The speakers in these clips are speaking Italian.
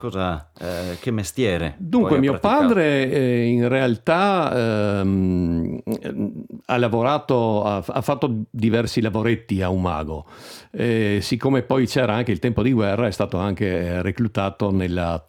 Che mestiere? Dunque, poi ha mio praticato? padre in realtà ha lavorato, ha fatto diversi lavoretti a Umago. Siccome poi c'era anche il tempo di guerra, è stato anche reclutato nella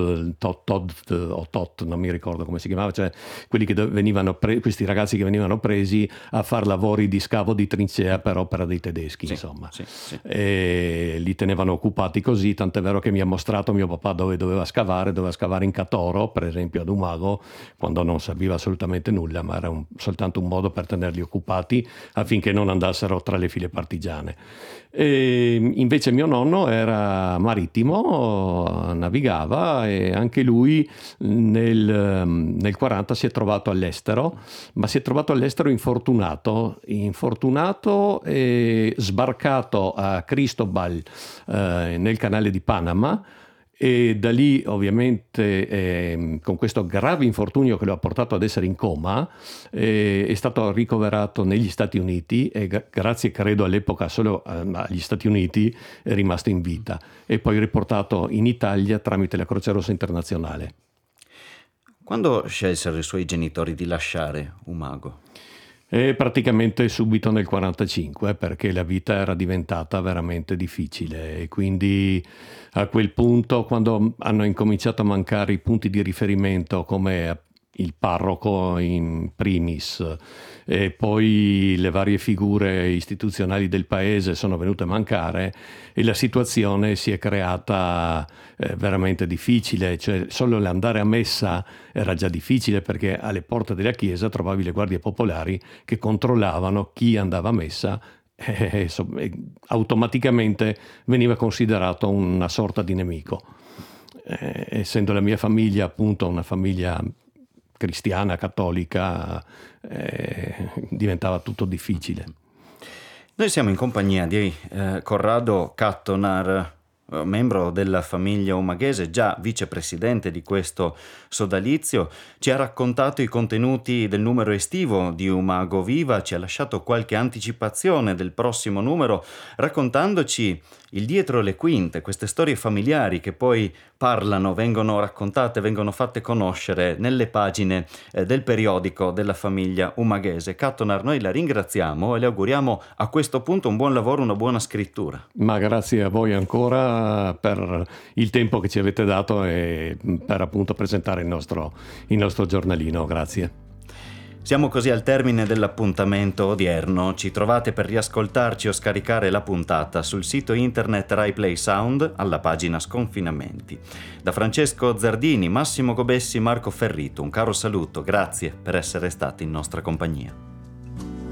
TOT, non mi ricordo come si chiamava, cioè quelli che questi ragazzi che venivano presi a far lavori di scavo di trincea per opera dei tedeschi, Sì, insomma. sì. E li tenevano occupati così, tant'è vero che mi ha mostrato mio papà dove doveva scavare in Catoro, per esempio ad Umago, quando non serviva assolutamente nulla, ma era soltanto un modo per tenerli occupati affinché non andassero tra le file partigiane. E invece mio nonno era marittimo, navigava, e anche lui nel 40 si è trovato all'estero, ma si è trovato all'estero infortunato e sbarcato a Cristobal nel canale di Panama, e da lì ovviamente con questo grave infortunio che lo ha portato ad essere in coma, è stato ricoverato negli Stati Uniti e grazie credo all'epoca solo agli Stati Uniti è rimasto in vita, e poi riportato in Italia tramite la Croce Rossa Internazionale. Quando scelsero i suoi genitori di lasciare Umago? E praticamente subito nel 45, perché la vita era diventata veramente difficile, e quindi a quel punto, quando hanno incominciato a mancare i punti di riferimento come il parroco in primis e poi le varie figure istituzionali del paese sono venute a mancare, e la situazione si è creata veramente difficile. Cioè, solo l'andare a messa era già difficile, perché alle porte della chiesa trovavi le guardie popolari che controllavano chi andava a messa, e automaticamente veniva considerato una sorta di nemico. Essendo la mia famiglia appunto una famiglia cristiana, cattolica, diventava tutto difficile. Noi siamo in compagnia di Corrado Cattonar, membro della famiglia umaghese, già vicepresidente di questo sodalizio. Ci ha raccontato i contenuti del numero estivo di Umago Viva, ci ha lasciato qualche anticipazione del prossimo numero, raccontandoci il dietro le quinte, queste storie familiari che poi parlano, vengono raccontate, vengono fatte conoscere nelle pagine del periodico della famiglia umaghese. Cattonar, noi la ringraziamo e le auguriamo a questo punto un buon lavoro, una buona scrittura. Ma grazie a voi ancora per il tempo che ci avete dato e per appunto presentare il nostro giornalino. Grazie. Siamo così al termine dell'appuntamento odierno. Ci trovate per riascoltarci o scaricare la puntata sul sito internet Rai Play Sound alla pagina Sconfinamenti. Da Francesco Zardini, Massimo Gobessi, Marco Ferrito, un caro saluto, grazie per essere stati in nostra compagnia.